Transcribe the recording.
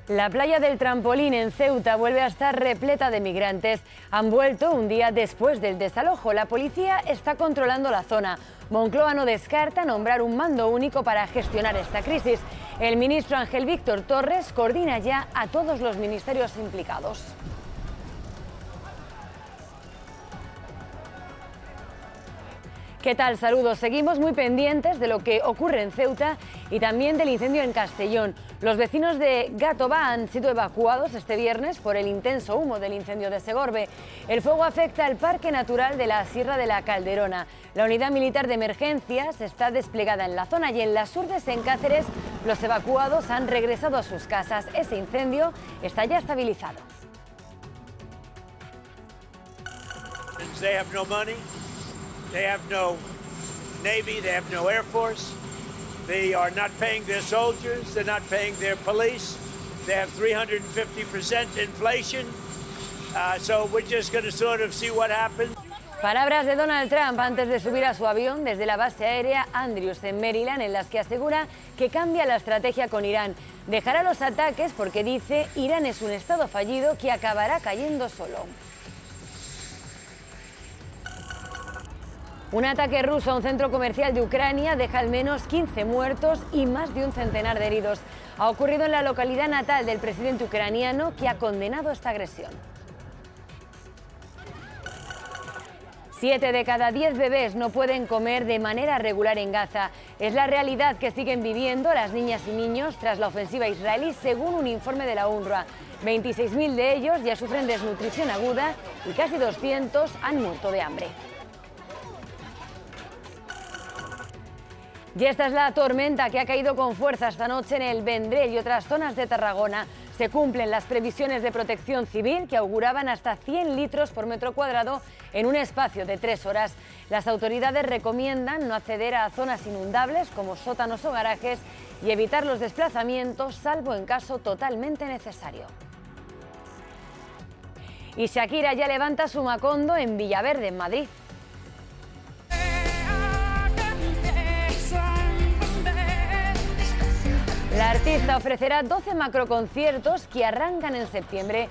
La playa del Trampolín en Ceuta vuelve a estar repleta de migrantes. Han vuelto un día después del desalojo. La policía está controlando la zona. Moncloa no descarta nombrar un mando único para gestionar esta crisis. El ministro Ángel Víctor Torres coordina ya a todos los ministerios implicados. ¿Qué tal? Saludos. Seguimos muy pendientes de lo que ocurre en Ceuta y también del incendio en Castellón. Los vecinos de Gàtova han sido evacuados este viernes por el intenso humo del incendio de Segorbe. El fuego afecta al Parque Natural de la Sierra de la Calderona. La unidad militar de emergencias está desplegada en la zona y en las Urdes, en Cáceres, los evacuados han regresado a sus casas. Ese incendio está ya estabilizado. They have no Navy, they have no Air Force, they are not paying their soldiers, they're not paying their police, they have 350% inflation, so we're just going to sort of see what happens. Palabras de Donald Trump antes de subir a su avión desde la base aérea Andrews en Maryland, en las que asegura que cambia la estrategia con Irán. Dejará los ataques porque dice Irán es un estado fallido que acabará cayendo solo. Un ataque ruso a un centro comercial de Ucrania deja al menos 15 muertos y más de un centenar de heridos. Ha ocurrido en la localidad natal del presidente ucraniano, que ha condenado esta agresión. 7 de cada 10 bebés no pueden comer de manera regular en Gaza. Es la realidad que siguen viviendo las niñas y niños tras la ofensiva israelí, según un informe de la UNRWA. 26.000 de ellos ya sufren desnutrición aguda y casi 200 han muerto de hambre. Y esta es la tormenta que ha caído con fuerza esta noche en el Vendrell y otras zonas de Tarragona. Se cumplen las previsiones de Protección Civil, que auguraban hasta 100 litros por metro cuadrado en un espacio de 3 horas. Las autoridades recomiendan no acceder a zonas inundables como sótanos o garajes y evitar los desplazamientos, salvo en caso totalmente necesario. Y Shakira ya levanta su Macondo en Villaverde, en Madrid. La artista ofrecerá 12 macroconciertos que arrancan en septiembre.